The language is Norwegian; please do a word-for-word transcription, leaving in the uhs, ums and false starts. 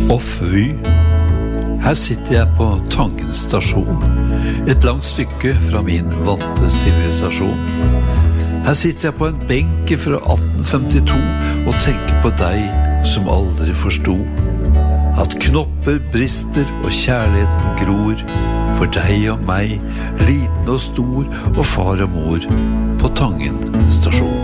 Off-Vy. Her sitter jeg på Tangen stasjon, et langt stykke fra min vante sivilisasjon. Her sitter jeg på en benk fra atten femtito og tenker på deg som aldri forstod at knopper brister og kjærligheten gror for deg og meg, liten og stor og far og mor på Tangen stasjon.